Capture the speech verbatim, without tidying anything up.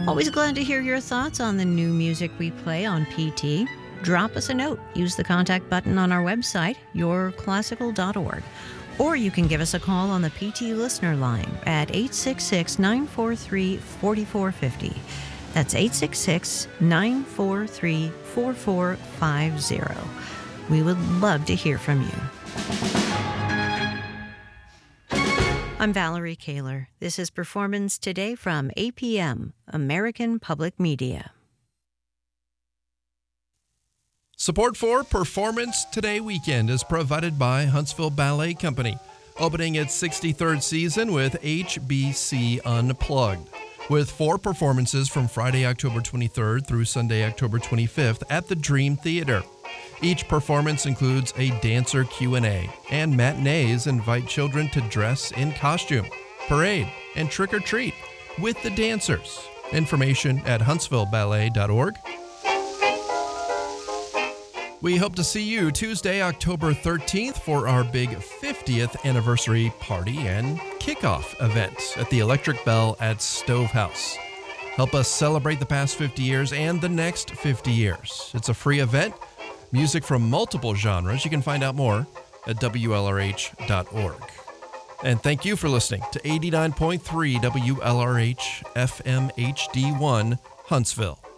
Always glad to hear your thoughts on the new music we play on P T. Drop us a note. Use the contact button on our website, your classical dot org. Or you can give us a call on the P T listener line at eight six six, nine four three, four four five zero. That's eight six six, nine four three, four four five zero. We would love to hear from you. I'm Valerie Kaler. This is Performance Today from A P M, American Public Media. Support for Performance Today weekend is provided by Huntsville Ballet Company, opening its sixty-third season with H B C Unplugged, with four performances from Friday, October twenty-third through Sunday, October twenty-fifth at the Dream Theater. Each performance includes a dancer Q and A, and matinees invite children to dress in costume, parade, and trick-or-treat with the dancers. Information at huntsville ballet dot org. We hope to see you Tuesday, October thirteenth for our big fiftieth anniversary party and kickoff event at the Electric Bell at Stovehouse. Help us celebrate the past fifty years and the next fifty years. It's a free event. Music from multiple genres. You can find out more at W L R H dot org. And thank you for listening to eighty-nine point three W L R H F M H D one Huntsville.